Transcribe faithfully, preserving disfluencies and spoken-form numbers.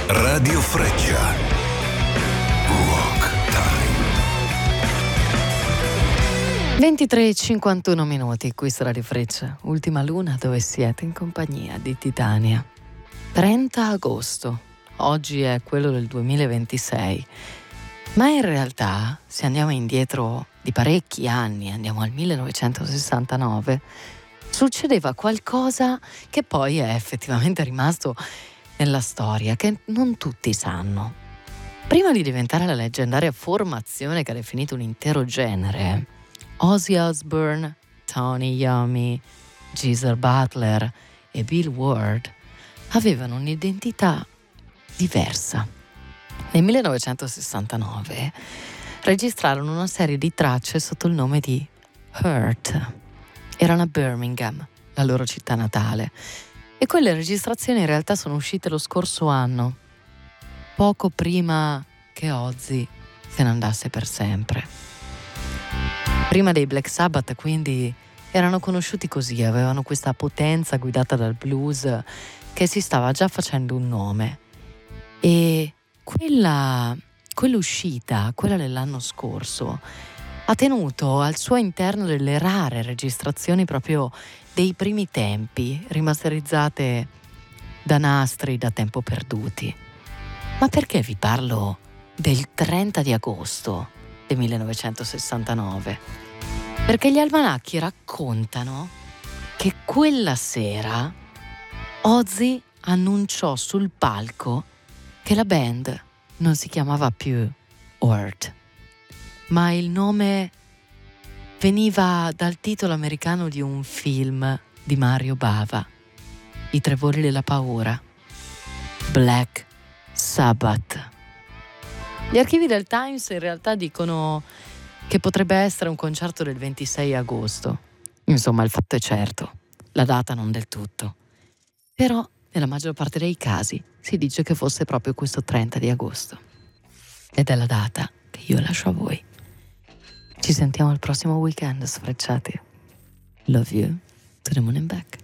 Radio Freccia. Rock Time. ventitré e cinquantuno minuti, qui su Radio Freccia, ultima luna dove siete in compagnia di Titania. trenta agosto, oggi è quello del duemilaventisei, ma in realtà se andiamo indietro di parecchi anni, andiamo al millenovecentosessantanove, succedeva qualcosa che poi è effettivamente rimasto nella storia, che non tutti sanno. Prima di diventare la leggendaria formazione che ha definito un intero genere, Ozzy Osbourne, Tony Iommi, Geezer Butler e Bill Ward avevano un'identità diversa. Nel millenovecentosessantanove registrarono una serie di tracce sotto il nome di Hurt. Erano a Birmingham, la loro città natale, e quelle registrazioni in realtà sono uscite lo scorso anno, poco prima che Ozzy se ne andasse per sempre. Prima dei Black Sabbath, quindi, erano conosciuti così, avevano questa potenza guidata dal blues che si stava già facendo un nome. E quella, quell'uscita, quella dell'anno scorso, ha tenuto al suo interno delle rare registrazioni proprio dei primi tempi, rimasterizzate da nastri da tempo perduti. Ma perché vi parlo del trenta di agosto del millenovecentosessantanove? Perché gli almanacchi raccontano che quella sera Ozzy annunciò sul palco che la band non si chiamava più Hurt, ma il nome veniva dal titolo americano di un film di Mario Bava, I tre voli della paura, Black Sabbath. Gli archivi del Times in realtà dicono che potrebbe essere un concerto del ventisei agosto. Insomma, il fatto è certo, la data non del tutto. Però, nella maggior parte dei casi, si dice che fosse proprio questo trenta di agosto. Ed è la data che io lascio a voi. Ci sentiamo al prossimo weekend, sfrecciati. Love you, to the moon and back.